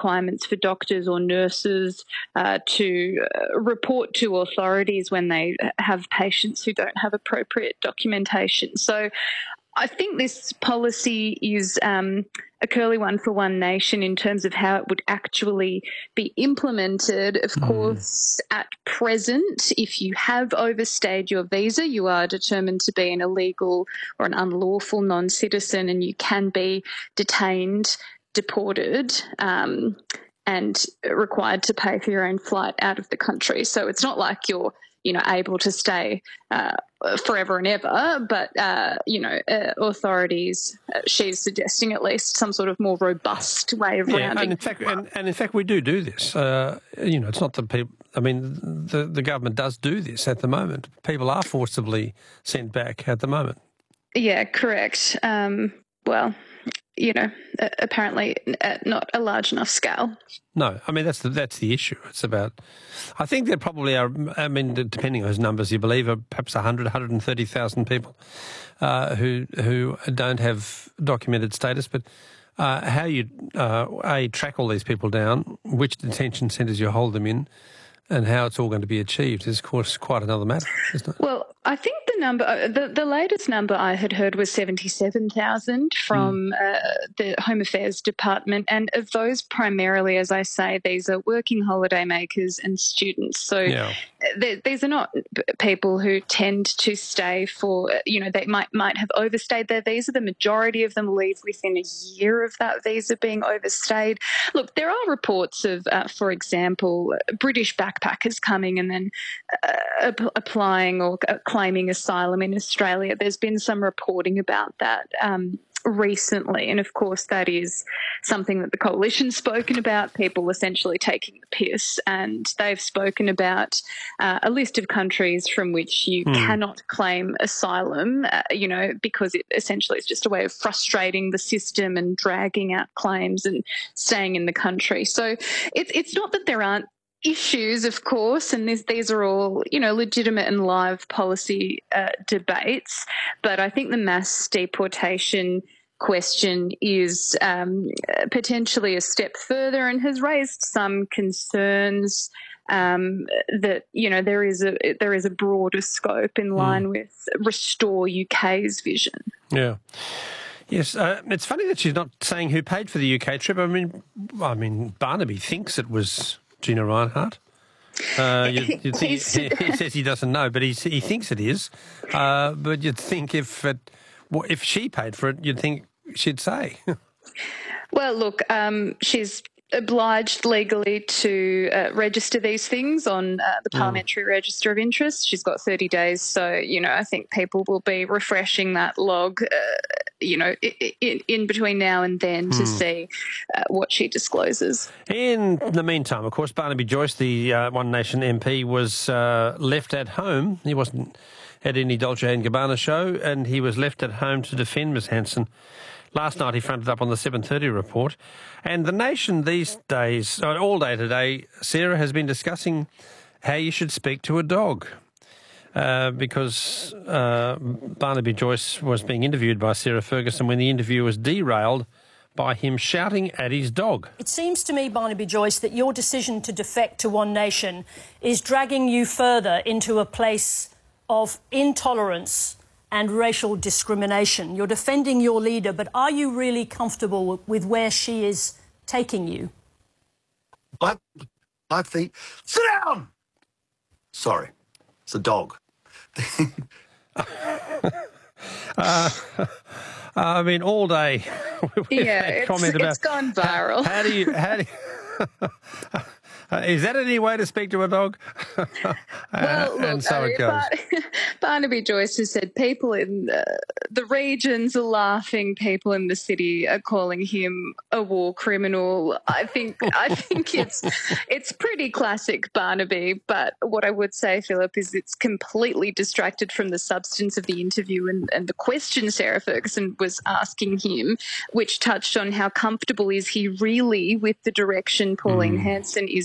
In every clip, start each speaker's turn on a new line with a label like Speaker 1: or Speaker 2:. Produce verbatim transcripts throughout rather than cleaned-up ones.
Speaker 1: requirements for doctors or nurses uh, to uh, report to authorities when they have patients who don't have appropriate documentation. So I think this policy is um, a curly one for One Nation in terms of how it would actually be implemented. Of mm. course, at present, if you have overstayed your visa, you are determined to be an illegal or an unlawful non-citizen, and you can be detained, deported, um, and required to pay for your own flight out of the country. So it's not like you're you know, able to stay uh, forever and ever, but, uh, you know, uh, authorities, uh, she's suggesting at least some sort of more robust way of
Speaker 2: yeah,
Speaker 1: rounding.
Speaker 2: And in fact, and, and in fact, we do do this. Uh, you know, it's not that people, I mean, the, the government does do this at the moment. People are forcibly sent back at the moment.
Speaker 1: Yeah, correct. Um, well, you know, apparently at not a large enough scale.
Speaker 2: No, I mean, that's the, that's the issue. It's about, I think there probably are, I mean, depending on whose numbers you believe, are perhaps one hundred, one hundred thirty thousand people uh, who who don't have documented status. But uh, how you, uh, A, track all these people down, which detention centres you hold them in, and how it's all going to be achieved is, of course, quite another matter, isn't it?
Speaker 1: Well, I think the number, the, the latest number I had heard was seventy-seven thousand from mm. uh, the Home Affairs Department. And of those, primarily, as I say, these are working holiday makers and students. So yeah. th- these are not people who tend to stay for, you know, they might, might have overstayed their visa. The majority of them leave within a year of that visa being overstayed. Look, there are reports of, uh, for example, British backpackers coming and then uh, ap- applying or uh, claiming asylum in Australia. There's been some reporting about that um, recently, and of course that is something that the coalition's spoken about, people essentially taking the piss, and they've spoken about uh, a list of countries from which you mm. cannot claim asylum, uh, you know, because it essentially is just a way of frustrating the system and dragging out claims and staying in the country. So it's it's not that there aren't issues, of course, and this, these are all, you know, legitimate and live policy uh, debates, but I think the mass deportation question is um, potentially a step further and has raised some concerns um, that, you know, there is a there is a broader scope in line mm. with Restore U K's vision.
Speaker 2: Yeah. Yes, uh, it's funny that she's not saying who paid for the U K trip. I mean, I mean, Barnaby thinks it was Gina Rinehart. Uh, you, you think, he, he says he doesn't know, but he he thinks it is. Uh, but you'd think if it, well, if she paid for it, you'd think she'd say.
Speaker 1: Well, look, um, she's obliged legally to uh, register these things on uh, the Parliamentary mm. Register of Interest. She's got thirty days, so, you know, I think people will be refreshing that log, uh, you know, in, in between now and then mm. to see uh, what she discloses.
Speaker 2: In the meantime, of course, Barnaby Joyce, the uh, One Nation M P, was uh, left at home. He wasn't at any Dolce and Gabbana show, and he was left at home to defend Miss Hanson. Last night he fronted up on the seven thirty report. And the Nation these days, all day today, Sarah, has been discussing how you should speak to a dog. Uh, because uh, Barnaby Joyce was being interviewed by Sarah Ferguson when the interview was derailed by him shouting at his dog.
Speaker 3: It seems to me, Barnaby Joyce, that your decision to defect to One Nation is dragging you further into a place of intolerance and racial discrimination. You're defending your leader, but are you really comfortable with where she is taking you?
Speaker 4: I, I think... Sit down! Sorry, it's a dog.
Speaker 2: uh, I mean, all day we've
Speaker 1: yeah,
Speaker 2: had
Speaker 1: it's,
Speaker 2: comment about...
Speaker 1: it's gone viral.
Speaker 2: How, how do you... How do you Uh, is that any way to speak to a dog? uh,
Speaker 1: well, look,
Speaker 2: and so
Speaker 1: I mean,
Speaker 2: it goes.
Speaker 1: Bar- Barnaby Joyce has said people in the, the regions are laughing, people in the city are calling him a war criminal. I think I think it's it's pretty classic Barnaby, but what I would say, Philip, is it's completely distracted from the substance of the interview and, and the question Sarah Ferguson was asking him, which touched on how comfortable is he really with the direction Pauline mm. Hanson is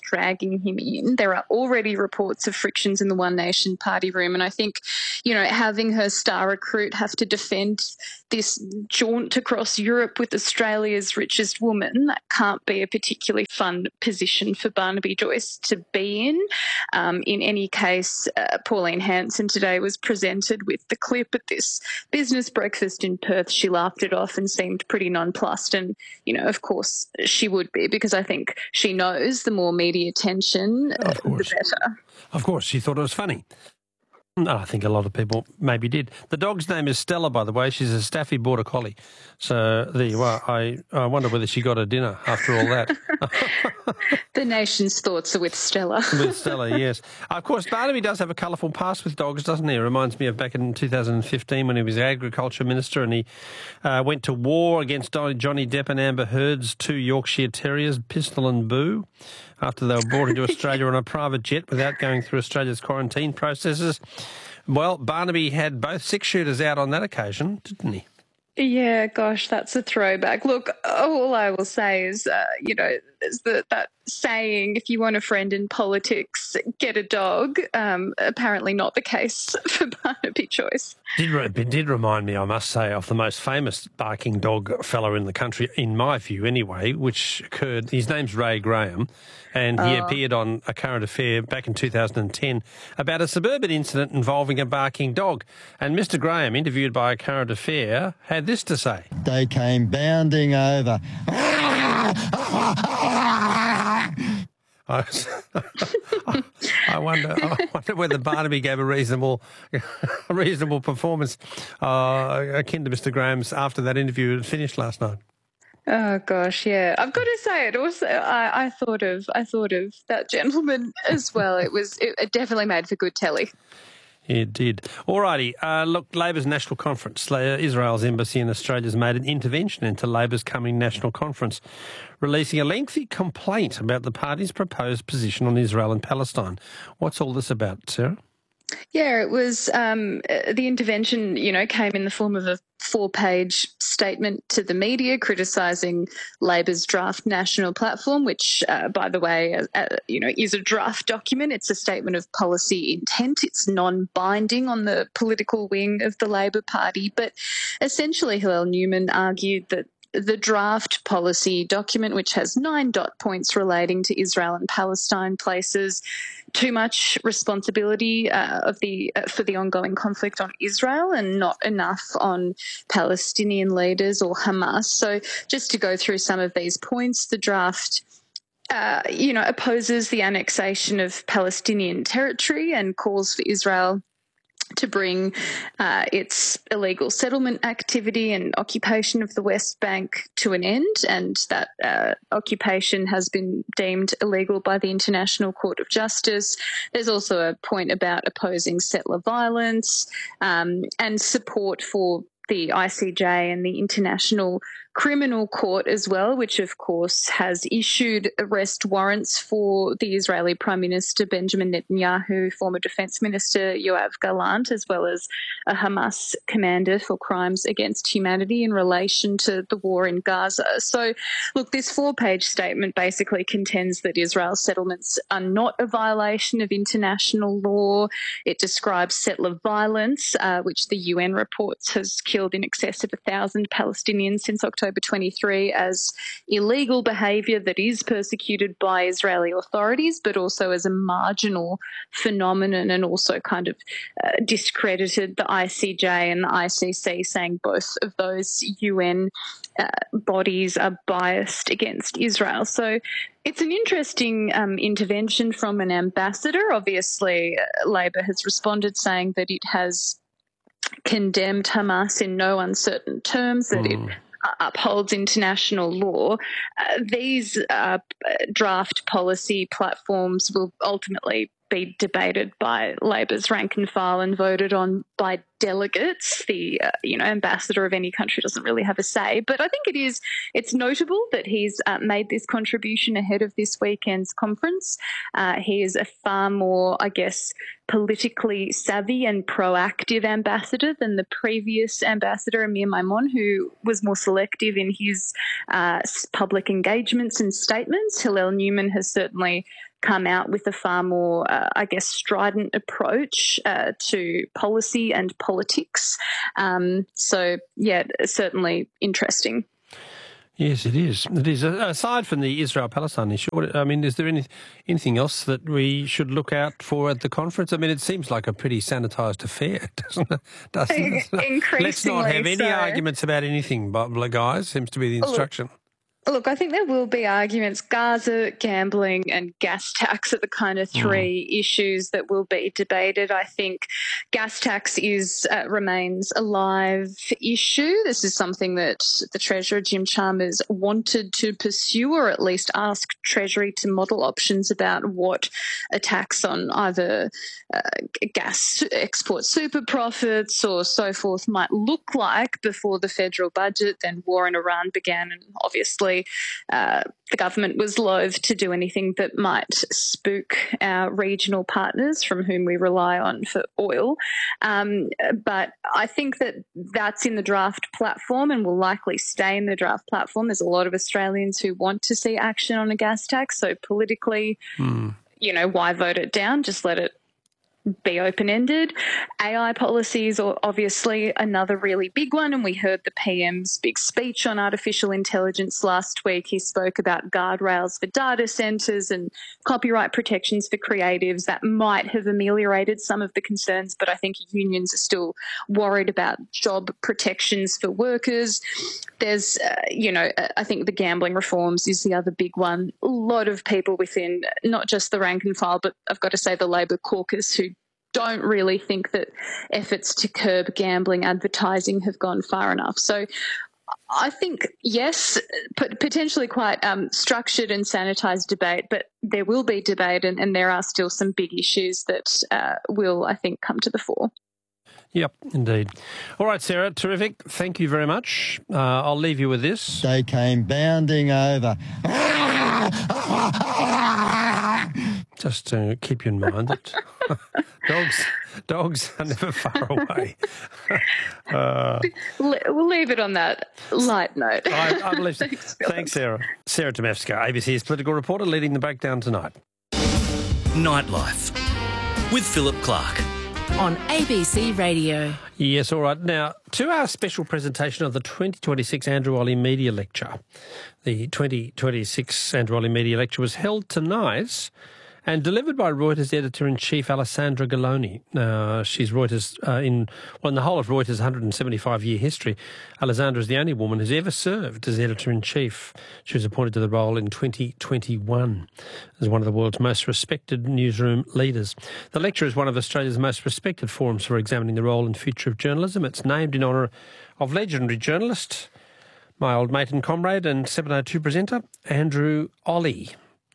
Speaker 1: dragging him in. There are already reports of frictions in the One Nation party room, and I think, you know, having her star recruit have to defend this jaunt across Europe with Australia's richest woman, that can't be a particularly fun position for Barnaby Joyce to be in. Um, in any case, uh, Pauline Hanson today was presented with the clip at this business breakfast in Perth. She laughed it off and seemed pretty nonplussed, and, you know, of course she would be, because I think she knows the more media attention, uh, the better.
Speaker 2: Of course, she thought it was funny. No, I think a lot of people maybe did. The dog's name is Stella, by the way. She's a Staffy Border Collie. So there you are. I, I wonder whether she got a dinner after all that.
Speaker 1: The nation's thoughts are with Stella.
Speaker 2: With Stella, yes. Of course, Barnaby does have a colourful past with dogs, doesn't he? It reminds me of back in two thousand fifteen when he was Agriculture Minister and he uh, went to war against Johnny Depp and Amber Heard's two Yorkshire Terriers, Pistol and Boo, after they were brought into Australia on a private jet without going through Australia's quarantine processes. Well, Barnaby had both six-shooters out on that occasion, didn't he?
Speaker 1: Yeah, gosh, that's a throwback. Look, all I will say is, uh, you know, is that, that saying, if you want a friend in politics, get a dog, um, apparently not the case for Barnaby Joyce.
Speaker 2: Did, it did remind me, I must say, of the most famous barking dog fellow in the country, in my view anyway, which occurred, his name's Ray Graham, and he oh. appeared on A Current Affair back in two thousand ten about a suburban incident involving a barking dog. And Mister Graham, interviewed by A Current Affair, had this to say.
Speaker 5: They came bounding over.
Speaker 2: I, I wonder. I wonder whether Barnaby gave a reasonable, a reasonable performance uh, akin to Mister Graham's after that interview had finished last night.
Speaker 1: Oh gosh, yeah. I've got to say it. Also, I, I thought of, I thought of that gentleman as well. It was, it, it definitely made for good telly.
Speaker 2: It did. All righty. Uh, look, Labor's National Conference. Israel's embassy in Australia has made an intervention into Labor's coming National Conference, releasing a lengthy complaint about the party's proposed position on Israel and Palestine. What's all this about, Sarah?
Speaker 1: Yeah, it was um, the intervention, you know, came in the form of a four-page statement to the media criticising Labor's draft national platform, which, uh, by the way, uh, uh, you know, is a draft document. It's a statement of policy intent. It's non-binding on the political wing of the Labor Party. But essentially, Hillel Newman argued that the draft policy document, which has nine dot points relating to Israel and Palestine, places too much responsibility uh, of the uh, for the ongoing conflict on Israel and not enough on Palestinian leaders or Hamas. So just to go through some of these points, the draft uh, you know, opposes the annexation of Palestinian territory and calls for Israel to bring uh, its illegal settlement activity and occupation of the West Bank to an end, and that uh, occupation has been deemed illegal by the International Court of Justice. There's also a point about opposing settler violence um, and support for the I C J and the International Criminal Court as well, which of course has issued arrest warrants for the Israeli Prime Minister Benjamin Netanyahu, former Defence Minister Yoav Gallant, as well as a Hamas commander for crimes against humanity in relation to the war in Gaza. So, look, this four-page statement basically contends that Israel's settlements are not a violation of international law. It describes settler violence, uh, which the U N reports has killed in excess of a thousand Palestinians since October twenty-three, as illegal behaviour that is persecuted by Israeli authorities, but also as a marginal phenomenon, and also kind of uh, discredited the I C J and the I C C, saying both of those U N uh, bodies are biased against Israel. So it's an interesting um, intervention from an ambassador. Obviously, uh, Labor has responded saying that it has condemned Hamas in no uncertain terms, that mm. it upholds international law. Uh, these uh, draft policy platforms will ultimately be debated by Labor's rank and file and voted on by delegates. The uh, you know ambassador of any country doesn't really have a say, but I think it is it's notable that he's uh, made this contribution ahead of this weekend's conference. Uh, he is a far more, I guess, politically savvy and proactive ambassador than the previous ambassador, Amir Maimon, who was more selective in his uh, public engagements and statements. Hillel Newman has certainly come out with a far more, uh, I guess, strident approach uh, to policy and politics. Um, so, yeah, certainly interesting.
Speaker 2: Yes, it is. It is. Aside from the Israel-Palestine issue, I mean, is there any, anything else that we should look out for at the conference? I mean, it seems like a pretty sanitised affair, doesn't it? Doesn't it?
Speaker 1: Increasingly
Speaker 2: Let's not have any
Speaker 1: so.
Speaker 2: arguments about anything, guys, seems to be the instruction.
Speaker 1: Oh. Look, I think there will be arguments. Gaza, gambling and gas tax are the kind of three mm. issues that will be debated. I think gas tax is uh, remains a live issue. This is something that the Treasurer, Jim Chalmers, wanted to pursue, or at least ask Treasury to model options about what a tax on either uh, gas export super profits or so forth might look like before the federal budget. Then war in Iran began, and obviously Uh, the government was loath to do anything that might spook our regional partners from whom we rely on for oil. Um, but I think that that's in the draft platform and will likely stay in the draft platform. There's a lot of Australians who want to see action on a gas tax. So politically, mm. you know, why vote it down? Just let it be open-ended. A I policies are obviously another really big one, and we heard the P M's big speech on artificial intelligence last week. He spoke about guardrails for data centres and copyright protections for creatives that might have ameliorated some of the concerns, but I think unions are still worried about job protections for workers. There's, uh, you know, I think the gambling reforms is the other big one. A lot of people within not just the rank and file, but I've got to say the Labor caucus who don't really think that efforts to curb gambling advertising have gone far enough. So I think, yes, potentially quite um, structured and sanitised debate, but there will be debate and, and there are still some big issues that uh, will, I think, come to the fore.
Speaker 2: Yep, indeed. All right, Sarah, terrific. Thank you very much. Uh, I'll leave you with this.
Speaker 5: They came bounding over.
Speaker 2: Just to keep you in mind that dogs dogs are never far away. uh,
Speaker 1: we'll leave it on that light note.
Speaker 2: I, I believe so. Thanks, Thanks, Sarah. Sarah Demevska, A B C's political reporter, leading the breakdown tonight.
Speaker 6: Nightlife with Philip Clark
Speaker 7: on A B C Radio.
Speaker 2: Yes, all right. Now, to our special presentation of the twenty twenty-six Andrew Olley Media Lecture. The twenty twenty-six Andrew Olley Media Lecture was held tonight and delivered by Reuters editor-in-chief Alessandra Galloni. Uh, she's Reuters, uh, in well, in the whole of Reuters' one hundred seventy-five year history, Alessandra is the only woman who's ever served as editor-in-chief. She was appointed to the role in twenty twenty-one as one of the world's most respected newsroom leaders. The lecture is one of Australia's most respected forums for examining the role and future of journalism. It's named in honour of legendary journalist, my old mate and comrade and seven oh two presenter, Andrew Olley.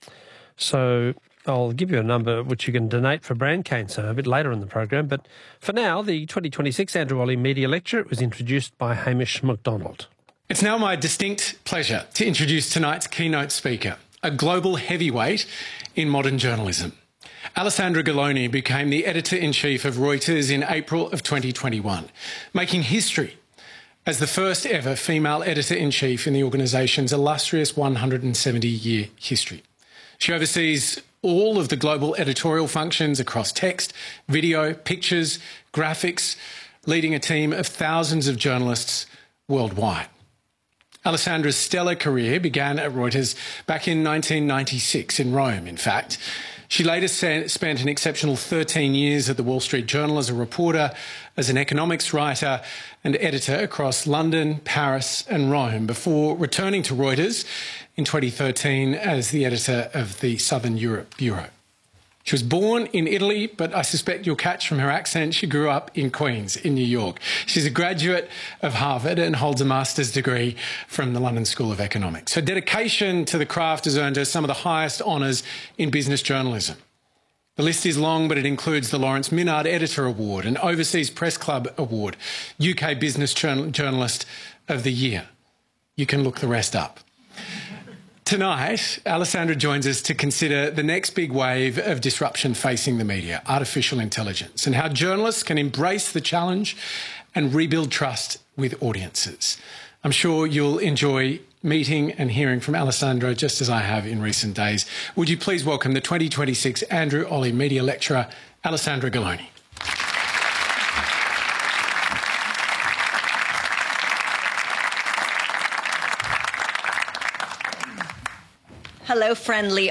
Speaker 2: So I'll give you a number which you can donate for brand cancer a bit later in the program. But for now, the twenty twenty-six Andrew Olley Media Lecture was introduced by Hamish MacDonald.
Speaker 8: It's now my distinct pleasure to introduce tonight's keynote speaker, a global heavyweight in modern journalism. Alessandra Galloni became the editor-in-chief of Reuters in April of twenty twenty-one, making history as the first ever female editor-in-chief in the organisation's illustrious one hundred seventy year history. She oversees all of the global editorial functions across text, video, pictures, graphics, leading a team of thousands of journalists worldwide. Alessandra's stellar career began at Reuters back in nineteen ninety-six, in Rome, in fact. She later spent an exceptional thirteen years at the Wall Street Journal as a reporter, as an economics writer and editor across London, Paris and Rome, before returning to Reuters in twenty thirteen as the editor of the Southern Europe Bureau. She was born in Italy, but I suspect you'll catch from her accent she grew up in Queens, in New York. She's a graduate of Harvard and holds a master's degree from the London School of Economics. Her dedication to the craft has earned her some of the highest honours in business journalism. The list is long, but it includes the Lawrence Minard Editor Award, an Overseas Press Club Award, U K Business Journal- Journalist of the Year. You can look the rest up. Tonight, Alessandra joins us to consider the next big wave of disruption facing the media, artificial intelligence, and how journalists can embrace the challenge and rebuild trust with audiences. I'm sure you'll enjoy meeting and hearing from Alessandra just as I have in recent days. Would you please welcome the twenty twenty-six Andrew Olley Media Lecturer, Alessandra Galloni.
Speaker 9: Hello, friendly